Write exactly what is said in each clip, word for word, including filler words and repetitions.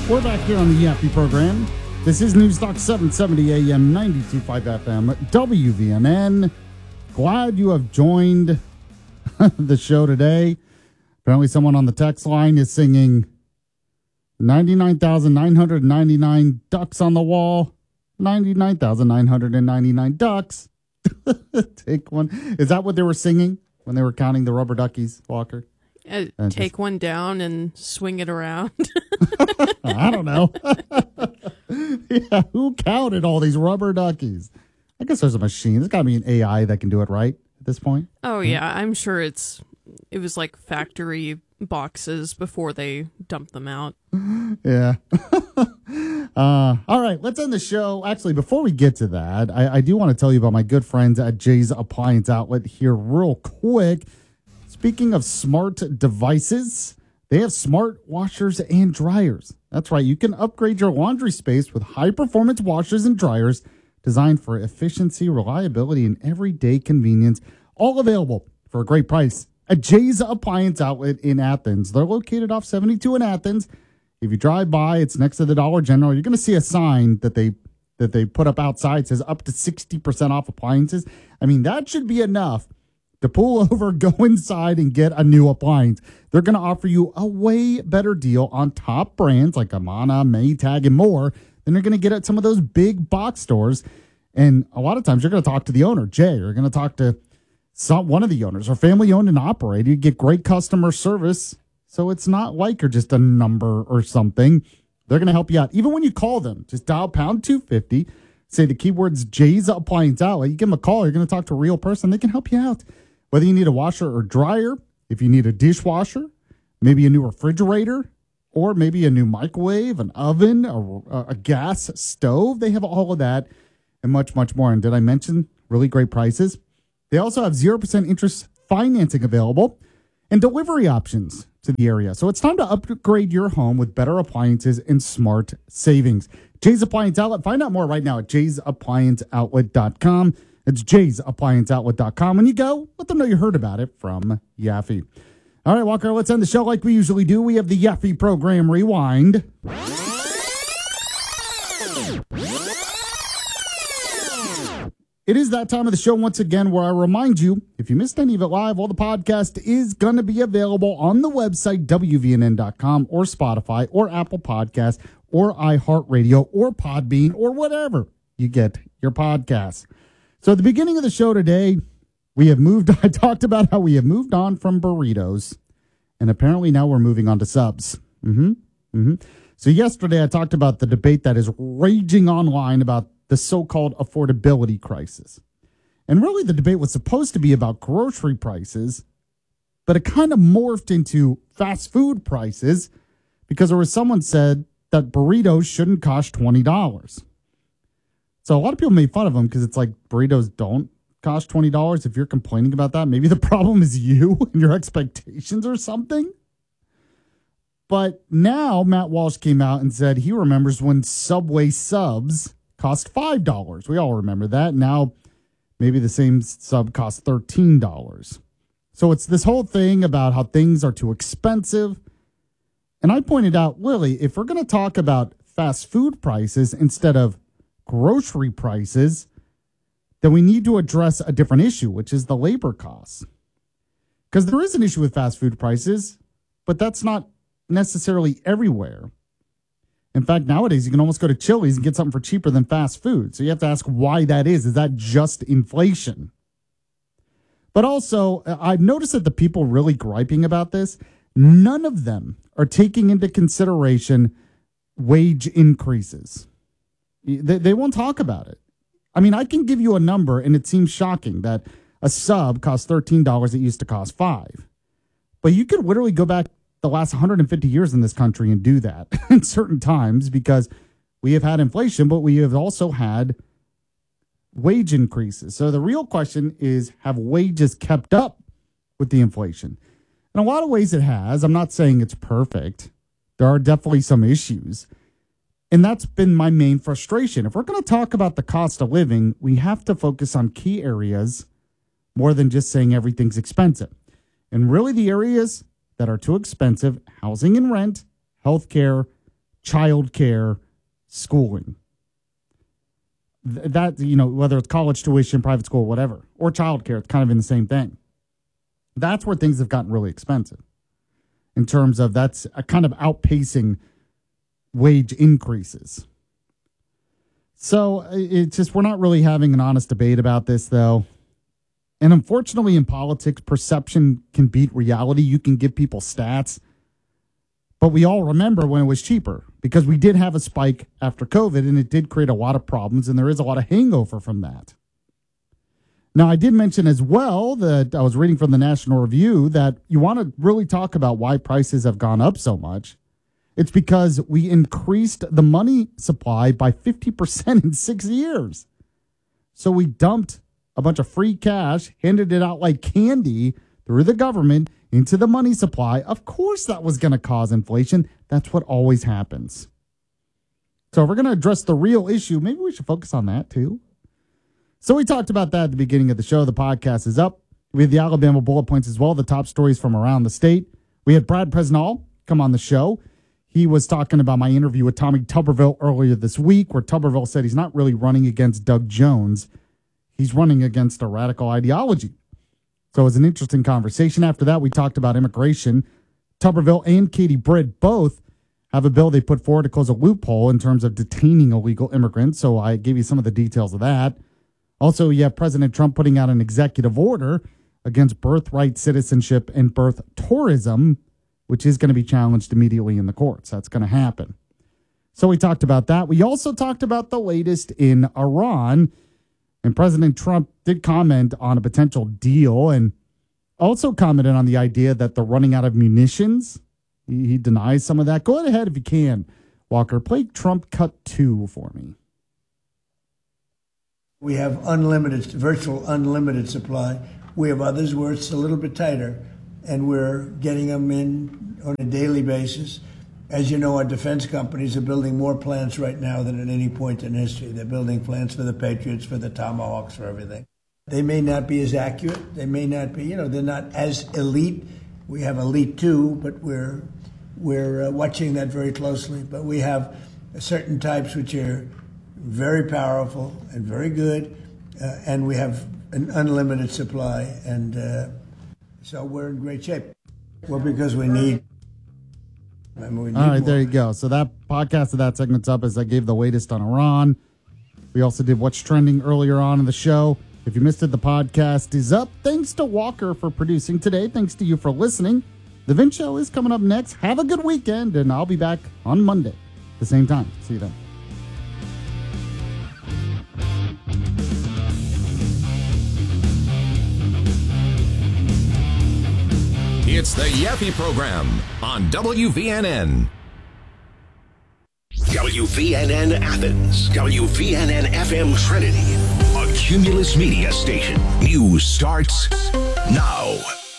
We're back here on the Yappy program. This is News Talk seven seventy A M, ninety-two point five F M, W V M N. Glad you have joined the show today. Apparently someone on the text line is singing ninety-nine thousand nine hundred ninety-nine ducks on the wall. ninety-nine thousand nine hundred ninety-nine ducks. Take one. Is that what they were singing when they were counting the rubber duckies, Walker? Uh, take just... one down and swing it around. I don't know. Yeah, who counted all these rubber duckies? I guess there's a machine. There's got to be an A I that can do it right at this point. Oh, yeah. I'm sure it's it was like factory boxes before they dumped them out. Yeah. uh, all right, let's end the show. Actually, before we get to that, I, I do want to tell you about my good friends at Jay's Appliance Outlet here real quick. Speaking of smart devices, they have smart washers and dryers. That's right. You can upgrade your laundry space with high-performance washers and dryers designed for efficiency, reliability, and everyday convenience. All available for a great price at Jay's Appliance Outlet in Athens. They're located off seventy-two in Athens. If you drive by, it's next to the Dollar General. You're going to see a sign that they that they put up outside. It says up to sixty percent off appliances. I mean, that should be enough to pull over, go inside, and get a new appliance. They're going to offer you a way better deal on top brands like Amana, Maytag, and more than you're going to get at some of those big box stores. And a lot of times you're going to talk to the owner, Jay. You're going to talk to some one of the owners or family-owned and operated. You get great customer service, so it's not like you're just a number or something. They're going to help you out. Even when you call them, just dial pound two fifty, say the keywords Jay's Appliance Outlet. You give them a call. You're going to talk to a real person. They can help you out. Whether you need a washer or dryer, if you need a dishwasher, maybe a new refrigerator, or maybe a new microwave, an oven, a, a gas stove, they have all of that and much, much more. And did I mention really great prices? They also have zero percent interest financing available and delivery options to the area. So it's time to upgrade your home with better appliances and smart savings. Jay's Appliance Outlet. Find out more right now at jays appliance outlet dot com. It's jays appliance outlet dot com. When you go, let them know you heard about it from Yaffee. All right, Walker, let's end the show like we usually do. We have the Yaffee program rewind. It is that time of the show once again where I remind you, if you missed any of it live, well, the podcast is going to be available on the website, W V N N dot com, or Spotify, or Apple Podcasts, or iHeartRadio, or Podbean, or whatever you get your podcasts. So at the beginning of the show today, we have moved, I talked about how we have moved on from burritos, and apparently now we're moving on to subs. Mm-hmm. Mm-hmm. So yesterday I talked about the debate that is raging online about the so-called affordability crisis. And really the debate was supposed to be about grocery prices, but it kind of morphed into fast food prices because there was someone said that burritos shouldn't cost twenty dollars. So a lot of people made fun of them because it's like burritos don't cost twenty dollars. If you're complaining about that, maybe the problem is you and your expectations or something. But now Matt Walsh came out and said he remembers when Subway subs cost five dollars. We all remember that. Now maybe the same sub costs thirteen dollars. So it's this whole thing about how things are too expensive. And I pointed out, Lily, if we're going to talk about fast food prices instead of grocery prices, then we need to address a different issue, which is the labor costs. Because there is an issue with fast food prices, but that's not necessarily everywhere. In fact, nowadays you can almost go to Chili's and get something for cheaper than fast food. So you have to ask why that is. Is that just inflation? But also, I've noticed that the people really griping about this, none of them are taking into consideration wage increases. They, they won't talk about it. I mean, I can give you a number, and it seems shocking that a sub costs thirteen dollars. It used to cost five dollars. But you could literally go back the last one hundred fifty years in this country and do that in certain times because we have had inflation, but we have also had wage increases. So the real question is, have wages kept up with the inflation? In a lot of ways it has. I'm not saying it's perfect. There are definitely some issues. And that's been my main frustration. If we're going to talk about the cost of living, we have to focus on key areas more than just saying everything's expensive. And really the areas that are too expensive, housing and rent, healthcare, childcare, schooling. Th- that, you know, whether it's college tuition, private school, whatever, or childcare, it's kind of in the same thing. That's where things have gotten really expensive in terms of that's a kind of outpacing wage increases. So it's just, we're not really having an honest debate about this, though. And unfortunately, in politics, perception can beat reality. You can give people stats. But we all remember when it was cheaper, because we did have a spike after COVID, and it did create a lot of problems, and there is a lot of hangover from that. Now, I did mention as well that I was reading from the National Review that you want to really talk about why prices have gone up so much. It's because we increased the money supply by fifty percent in six years. So we dumped a bunch of free cash, handed it out like candy through the government into the money supply. Of course that was going to cause inflation. That's what always happens. So if we're going to address the real issue, maybe we should focus on that too. So we talked about that at the beginning of the show. The podcast is up. We had the Alabama bullet points as well, the top stories from around the state. We had Brad Presnall come on the show. He was talking about my interview with Tommy Tuberville earlier this week, where Tuberville said he's not really running against Doug Jones. He's running against a radical ideology. So it was an interesting conversation. After that, we talked about immigration. Tuberville and Katie Britt both have a bill they put forward to close a loophole in terms of detaining illegal immigrants. So I gave you some of the details of that. Also, you have President Trump putting out an executive order against birthright citizenship and birth tourism, which is going to be challenged immediately in the courts. That's going to happen. So we talked about that. We also talked about the latest in Iran. And President Trump did comment on a potential deal and also commented on the idea that they're running out of munitions. He, he denies some of that. Go ahead if you can, Walker. Play Trump cut two for me. We have unlimited, virtual unlimited supply. We have others where it's a little bit tighter, and we're getting them in on a daily basis. As you know, our defense companies are building more plants right now than at any point in history. They're building plants for the Patriots, for the Tomahawks, for everything. They may not be as accurate. They may not be, you know, they're not as elite. We have elite too, but we're we're uh, watching that very closely. But we have certain types which are very powerful and very good, uh, and we have an unlimited supply, and uh, so we're in great shape. Well, because we need. I mean, we need All right, more. there you go. So that podcast of that segment's up as I gave the latest on Iran. We also did What's Trending earlier on in the show. If you missed it, the podcast is up. Thanks to Walker for producing today. Thanks to you for listening. The Vince Show is coming up next. Have a good weekend, and I'll be back on Monday at the same time. See you then. It's the Yaffe Program on W V N N. W V N N Athens, W V N N F M Trinity, a Cumulus Media station. News starts now.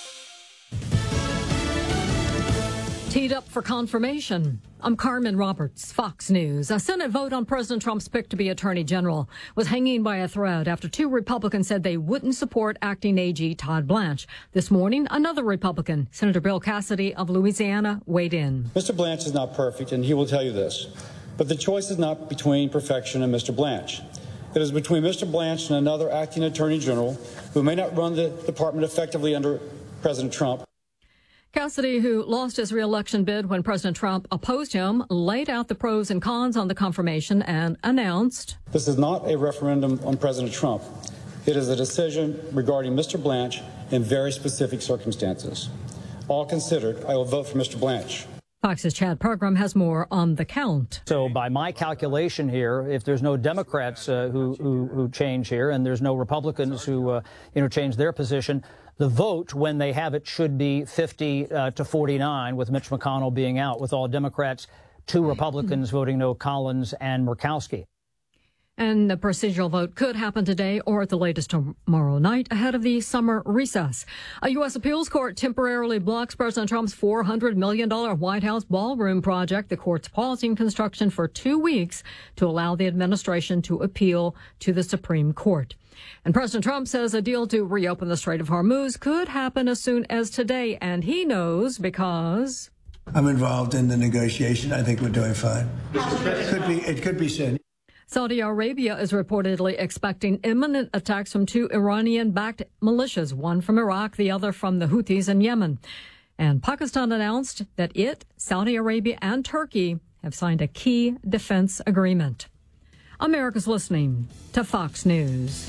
Teed up for confirmation. I'm Carmen Roberts, Fox News. A Senate vote on President Trump's pick to be Attorney General was hanging by a thread after two Republicans said they wouldn't support acting A G Todd Blanche. This morning, another Republican, Senator Bill Cassidy of Louisiana, weighed in. Mister Blanche is not perfect, and he will tell you this. But the choice is not between perfection and Mister Blanche. It is between Mister Blanche and another acting Attorney General who may not run the department effectively under President Trump. Cassidy, who lost his reelection bid when President Trump opposed him, laid out the pros and cons on the confirmation and announced, "This is not a referendum on President Trump. It is a decision regarding Mister Blanche in very specific circumstances. All considered, I will vote for Mister Blanche." Fox's Chad Program has more on the count. So by my calculation here, if there's no Democrats uh, who, who who change here and there's no Republicans who uh, you know change their position, the vote when they have it should be fifty uh, to forty-nine, with Mitch McConnell being out, with all Democrats, two Republicans voting no, Collins and Murkowski. And the procedural vote could happen today or at the latest tomorrow night ahead of the summer recess. A U S appeals court temporarily blocks President Trump's four hundred million dollars White House ballroom project. The court's pausing construction for two weeks to allow the administration to appeal to the Supreme Court. And President Trump says a deal to reopen the Strait of Hormuz could happen as soon as today. And he knows because... I'm involved in the negotiation. I think we're doing fine. It could be, it could be soon. Saudi Arabia is reportedly expecting imminent attacks from two Iranian-backed militias, one from Iraq, the other from the Houthis in Yemen. And Pakistan announced that it, Saudi Arabia, and Turkey have signed a key defense agreement. America's listening to Fox News.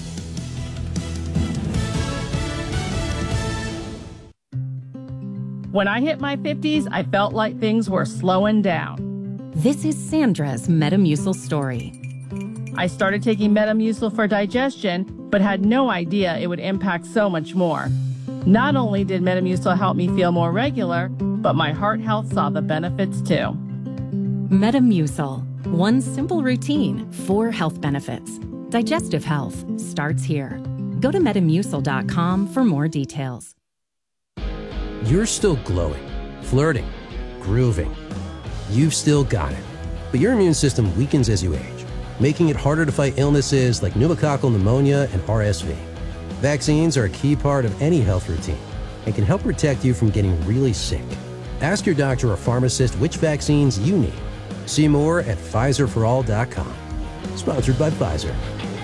When I hit my fifties, I felt like things were slowing down. This is Sandra's Metamucil story. I started taking Metamucil for digestion, but had no idea it would impact so much more. Not only did Metamucil help me feel more regular, but my heart health saw the benefits too. Metamucil, one simple routine, four health benefits. Digestive health starts here. Go to metamucil dot com for more details. You're still glowing, flirting, grooving. You've still got it. But your immune system weakens as you age, making it harder to fight illnesses like pneumococcal pneumonia and R S V. Vaccines are a key part of any health routine and can help protect you from getting really sick. Ask your doctor or pharmacist which vaccines you need. See more at Pfizer for all dot com. Sponsored by Pfizer.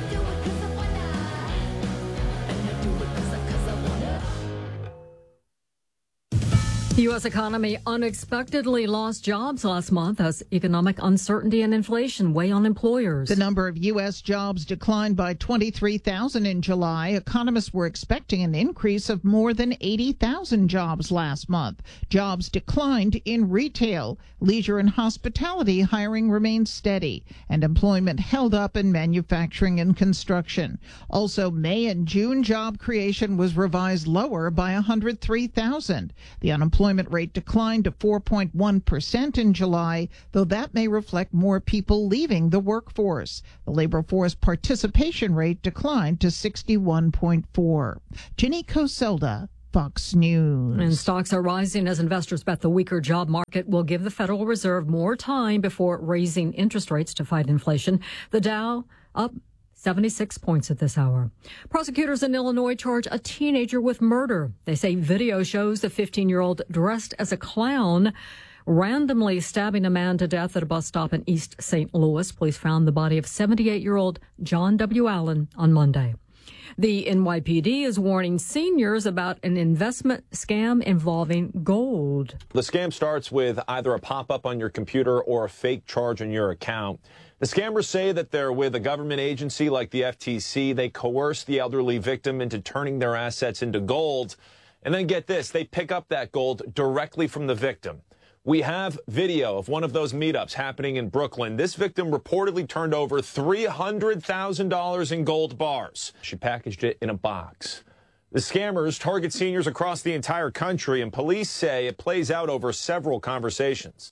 The U S economy unexpectedly lost jobs last month as economic uncertainty and inflation weigh on employers. The number of U S jobs declined by twenty-three thousand in July. Economists were expecting an increase of more than eighty thousand jobs last month. Jobs declined in retail, leisure, and hospitality. Hiring remained steady, and employment held up in manufacturing and construction. Also, May and June job creation was revised lower by one hundred three thousand. The unemployment rate declined to four point one percent in July, though that may reflect more people leaving the workforce. The labor force participation rate declined to sixty-one point four. Ginny Coselda, Fox News. And stocks are rising as investors bet the weaker job market will give the Federal Reserve more time before raising interest rates to fight inflation. The Dow up seventy-six points at this hour. Prosecutors in Illinois charge a teenager with murder. They say video shows the fifteen-year-old dressed as a clown randomly stabbing a man to death at a bus stop in East Saint Louis. Police found the body of seventy-eight-year-old John W. Allen on Monday. The N Y P D is warning seniors about an investment scam involving gold. The scam starts with either a pop-up on your computer or a fake charge on your account. The scammers say that they're with a government agency like the F T C. They coerce the elderly victim into turning their assets into gold. And then get this, they pick up that gold directly from the victim. We have video of one of those meetups happening in Brooklyn. This victim reportedly turned over three hundred thousand dollars in gold bars. She packaged it in a box. The scammers target seniors across the entire country, and police say it plays out over several conversations.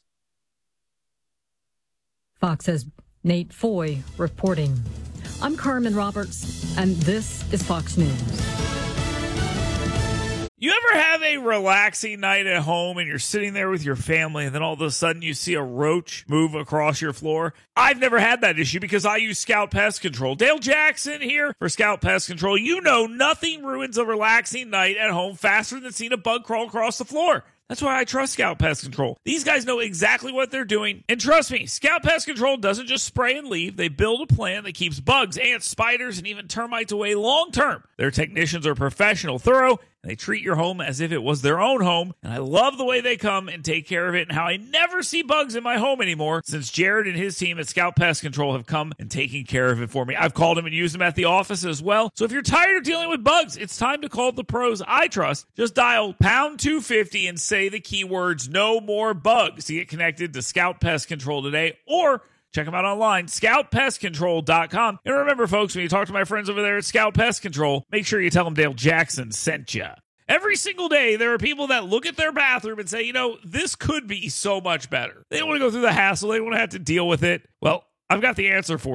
Fox has Nate Foy reporting. I'm Carmen Roberts, and this is Fox News. You ever have a relaxing night at home and you're sitting there with your family and then all of a sudden you see a roach move across your floor? I've never had that issue because I use Scout Pest Control. Dale Jackson here for Scout Pest Control. You know nothing ruins a relaxing night at home faster than seeing a bug crawl across the floor. That's why I trust Scout Pest Control. These guys know exactly what they're doing. And trust me, Scout Pest Control doesn't just spray and leave. They build a plan that keeps bugs, ants, spiders, and even termites away long term. Their technicians are professional, thorough, and they treat your home as if it was their own home. And I love the way they come and take care of it and how I never see bugs in my home anymore since Jared and his team at Scout Pest Control have come and taken care of it for me. I've called them and used them at the office as well. So if you're tired of dealing with bugs, it's time to call the pros I trust. Just dial pound two fifty and say the keywords no more bugs to get connected to Scout Pest Control today, or check them out online, scout pest control dot com. And remember, folks, when you talk to my friends over there at Scout Pest Control, make sure you tell them Dale Jackson sent you. Every single day, there are people that look at their bathroom and say, you know, this could be so much better. They don't want to go through the hassle. They don't want to have to deal with it. Well, I've got the answer for you.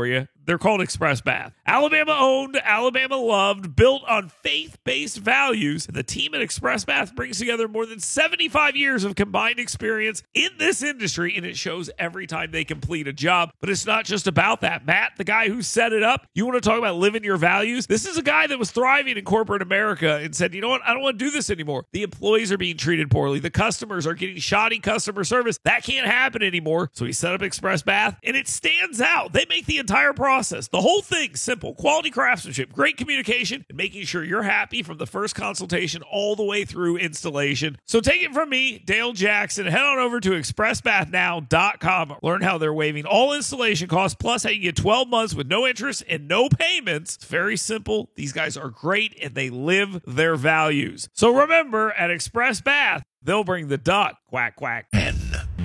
They're called Express Bath. Alabama owned, Alabama loved, built on faith-based values. The team at Express Bath brings together more than seventy-five years of combined experience in this industry, and it shows every time they complete a job. But it's not just about that. Matt, the guy who set it up, you want to talk about living your values? This is a guy that was thriving in corporate America and said, you know what? I don't want to do this anymore. The employees are being treated poorly. The customers are getting shoddy customer service. That can't happen anymore. So he set up Express Bath, and it stands out. They make the entire process, the whole thing, simple. Quality craftsmanship, great communication, and making sure you're happy from the first consultation all the way through installation. So take it from me, Dale Jackson. Head on over to express bath now dot com. Learn how they're waiving all installation costs, plus how you get twelve months with no interest and no payments. It's very simple. These guys are great, and they live their values. So remember, at Express Bath, they'll bring the duck. Quack, quack. N.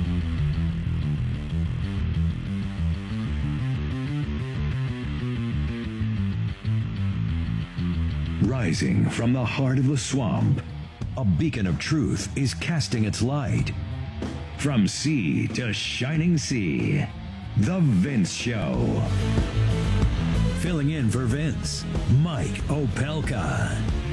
Rising from the heart of the swamp, a beacon of truth is casting its light. From sea to shining sea, The Vince Show. Filling in for Vince, Mike Opelka.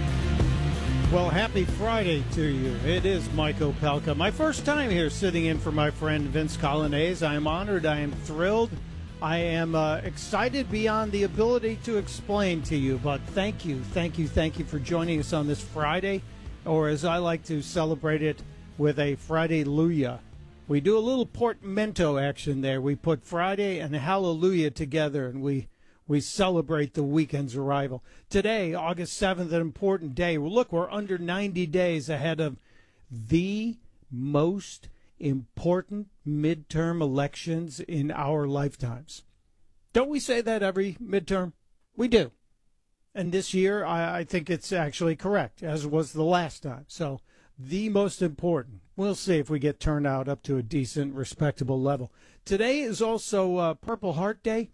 Well, happy Friday to you. It is Mike Opelka. My first time here sitting in for my friend Vince Colonnese. I am honored. I am thrilled. I am uh, excited beyond the ability to explain to you, but thank you, thank you, thank you for joining us on this Friday, or as I like to celebrate it, with a Friday-luia. We do a little portmanteau action there. We put Friday and Hallelujah together, and we we celebrate the weekend's arrival. Today, August seventh, an important day. Well, look, we're under ninety days ahead of the most important midterm elections in our lifetimes. Don't we say that every midterm? We do. And this year, I, I think it's actually correct, as was the last time. So, the most important. We'll see if we get turnout up to a decent, respectable level. Today is also uh, Purple Heart Day.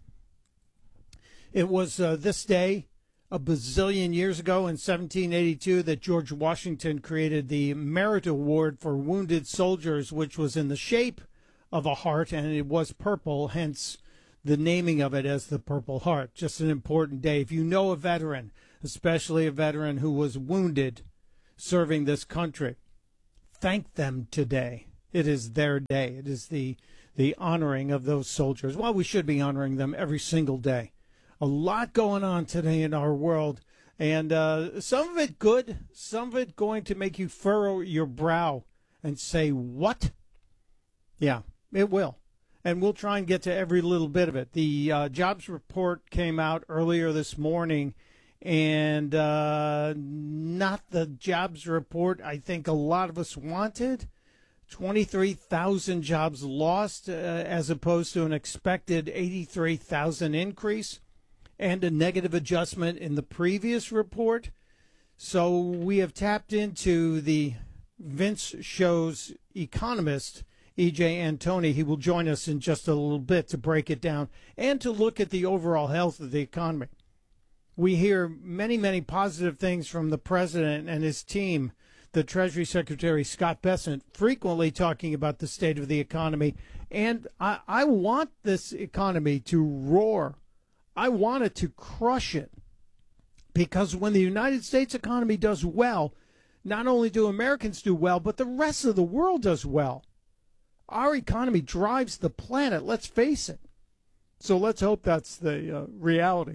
It was uh, this day a bazillion years ago in seventeen eighty-two that George Washington created the Merit Award for Wounded Soldiers, which was in the shape of a heart, and it was purple, hence the naming of it as the Purple Heart. Just an important day. If you know a veteran, especially a veteran who was wounded serving this country, thank them today. It is their day. It is the, the honoring of those soldiers. Well, we should be honoring them every single day. A lot going on today in our world, and uh, some of it good, some of it going to make you furrow your brow and say, what? Yeah, it will. And we'll try and get to every little bit of it. The uh, jobs report came out earlier this morning, and uh, not the jobs report I think a lot of us wanted. twenty-three thousand jobs lost uh, as opposed to an expected eighty-three thousand increase, and a negative adjustment in the previous report. So we have tapped into the Vince Show's economist, E J Antoni. He will join us in just a little bit to break it down and to look at the overall health of the economy. We hear many, many positive things from the president and his team, the Treasury Secretary Scott Bessent, frequently talking about the state of the economy. And I, I want this economy to roar. I want it to crush it, because when the United States economy does well, not only do Americans do well, but the rest of the world does well. Our economy drives the planet, let's face it. So let's hope that's the uh, reality.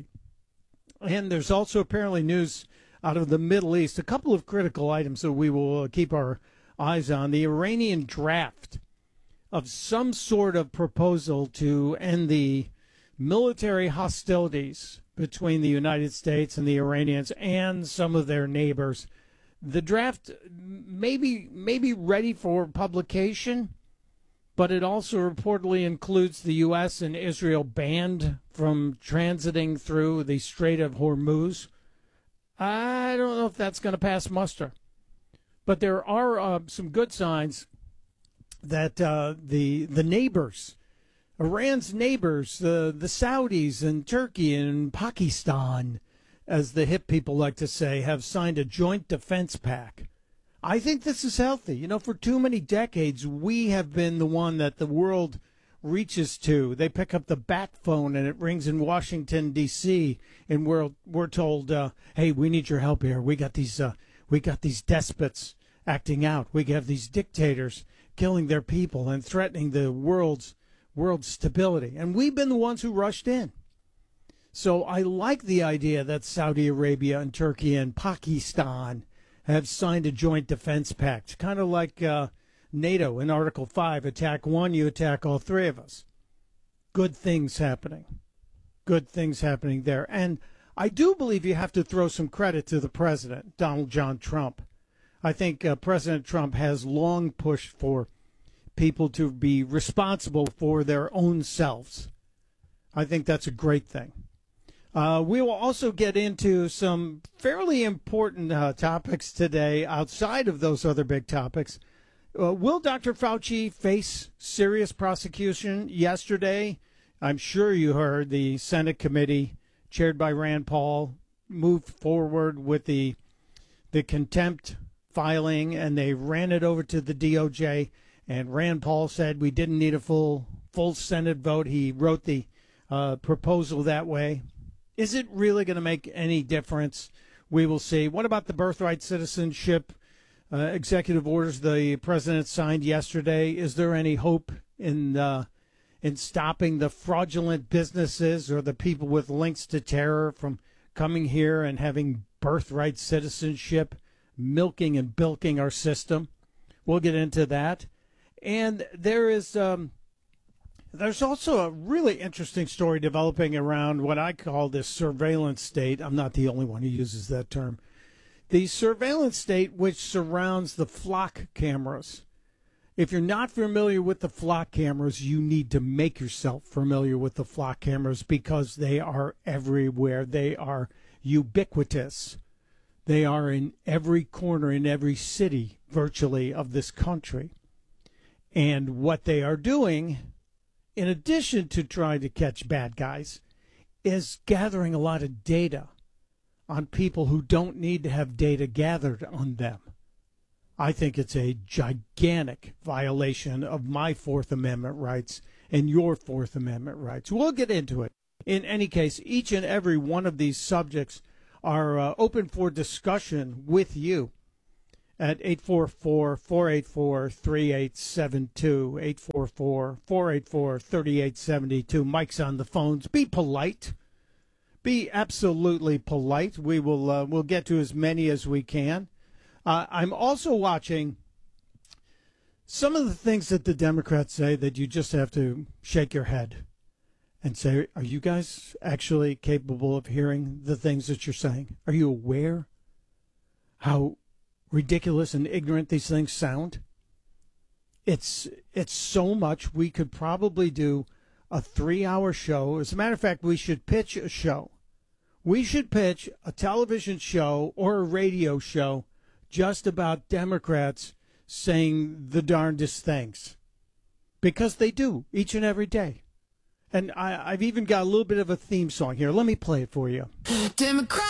And there's also apparently news out of the Middle East, a couple of critical items that we will uh, keep our eyes on. The Iranian draft of some sort of proposal to end the military hostilities between the United States and the Iranians and some of their neighbors. The draft may be, may be ready for publication, but it also reportedly includes the U S and Israel banned from transiting through the Strait of Hormuz. I don't know if that's going to pass muster. But there are uh, some good signs that uh, the the neighbors, Iran's neighbors, the, the Saudis and Turkey and Pakistan, as the hip people like to say, have signed a joint defense pact. I think this is healthy. You know, for too many decades, we have been the one that the world reaches to. They pick up the bat phone and it rings in Washington, D C, and we're we're told, uh, hey, we need your help here. We got these uh, we got these despots acting out. We have these dictators killing their people and threatening the world's world's stability. And we've been the ones who rushed in. So I like the idea that Saudi Arabia and Turkey and Pakistan have signed a joint defense pact, kind of like uh, NATO in Article five. Attack one, you attack all three of us. Good things happening. Good things happening there. And I do believe you have to throw some credit to the president, Donald John Trump. I think uh, President Trump has long pushed for people to be responsible for their own selves. I think that's a great thing. Uh, we will also get into some fairly important uh, topics today outside of those other big topics. Uh, will Doctor Fauci face serious prosecution? Yesterday, I'm sure you heard the Senate committee chaired by Rand Paul moved forward with the the contempt filing, and they ran it over to the D O J. And Rand Paul said we didn't need a full full Senate vote. He wrote the uh, proposal that way. Is it really going to make any difference? We will see. What about the birthright citizenship uh, executive orders the president signed yesterday? Is there any hope in uh, in stopping the fraudulent businesses or the people with links to terror from coming here and having birthright citizenship, milking and bilking our system? We'll get into that. And there is um, there's also a really interesting story developing around what I call this surveillance state. I'm not the only one who uses that term. The surveillance state which surrounds the flock cameras. If you're not familiar with the flock cameras, you need to make yourself familiar with the flock cameras because they are everywhere. They are ubiquitous. They are in every corner, in every city, virtually, of this country. And what they are doing, in addition to trying to catch bad guys, is gathering a lot of data on people who don't need to have data gathered on them. I think it's a gigantic violation of my Fourth Amendment rights and your Fourth Amendment rights. We'll get into it. In any case, each and every one of these subjects are uh, open for discussion with you at eight four four, four eight four, three eight seven two, eight four four, four eight four, three eight seven two. Mike's on the phones. Be polite. Be absolutely polite. We will uh, we'll get to as many as we can. Uh, I'm also watching some of the things that the Democrats say that you just have to shake your head and say, are you guys actually capable of hearing the things that you're saying? Are you aware how ridiculous and ignorant these things sound? It's it's so much. We could probably do a three-hour show. As a matter of fact, we should pitch a show. We should pitch a television show or a radio show just about Democrats saying the darndest things. Because they do, each and every day. And I, I've even got a little bit of a theme song here. Let me play it for you. Democrat.